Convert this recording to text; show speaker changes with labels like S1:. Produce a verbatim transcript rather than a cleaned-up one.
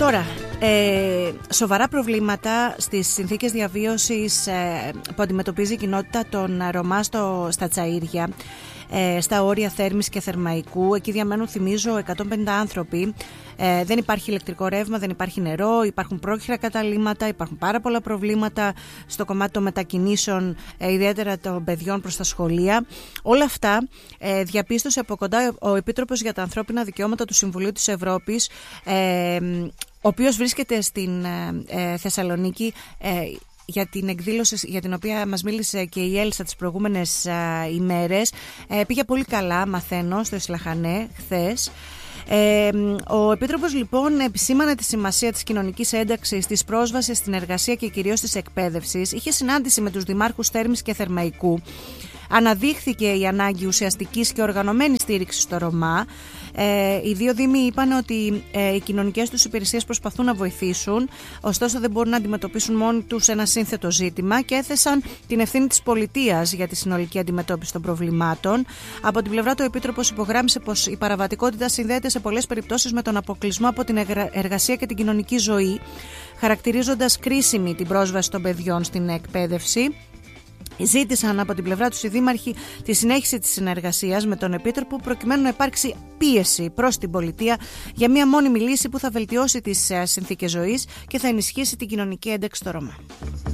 S1: Τώρα, ε, σοβαρά προβλήματα στις συνθήκες διαβίωσης ε, που αντιμετωπίζει η κοινότητα των Ρωμά στο, στα Τσαΐρια, ε, στα όρια Θέρμης και Θερμαϊκού. Εκεί διαμένουν, θυμίζω, εκατόν πενήντα άνθρωποι. Ε, δεν υπάρχει ηλεκτρικό ρεύμα, δεν υπάρχει νερό, υπάρχουν πρόχειρα καταλύματα, υπάρχουν πάρα πολλά προβλήματα στο κομμάτι των μετακινήσεων, ε, ιδιαίτερα των παιδιών προς τα σχολεία. Όλα αυτά ε, διαπίστωσε από κοντά ο Επίτροπος για τα Ανθρώπινα Δικαιώματα του Συμβουλίου της Ευρώπης, ε, ο οποίος βρίσκεται στην ε, Θεσσαλονίκη, ε, για την εκδήλωση για την οποία μας μίλησε και η Έλισσα τις προηγούμενες α, ημέρες. Ε, πήγε πολύ καλά, μαθαίνω, στο Ισλαχανέ χθες. Ε, ο Επίτροπος λοιπόν επισήμανε τη σημασία της κοινωνικής ένταξης, της πρόσβασης στην εργασία και κυρίως της εκπαίδευσης. Είχε συνάντηση με τους δημάρχους Θέρμης και Θερμαϊκού. Αναδείχθηκε η ανάγκη ουσιαστικής και οργανωμένης στήριξης στο Ρωμά. Ε, οι δύο δήμοι είπαν ότι ε, οι κοινωνικές τους υπηρεσίες προσπαθούν να βοηθήσουν, ωστόσο δεν μπορούν να αντιμετωπίσουν μόνοι τους ένα σύνθετο ζήτημα και έθεσαν την ευθύνη της πολιτείας για τη συνολική αντιμετώπιση των προβλημάτων. Από την πλευρά του, ο Επίτροπος υπογράμμισε πως η παραβατικότητα συνδέεται σε πολλές περιπτώσεις με τον αποκλεισμό από την εργασία και την κοινωνική ζωή, χαρακτηρίζοντας κρίσιμη την πρόσβαση των παιδιών στην εκπαίδευση. Ζήτησαν από την πλευρά τους οι δήμαρχοι τη συνέχιση της συνεργασίας με τον Επίτροπο, προκειμένου να υπάρξει πίεση προς την πολιτεία για μια μόνιμη λύση που θα βελτιώσει τις συνθήκες ζωής και θα ενισχύσει την κοινωνική ένταξη στο Ρωμά.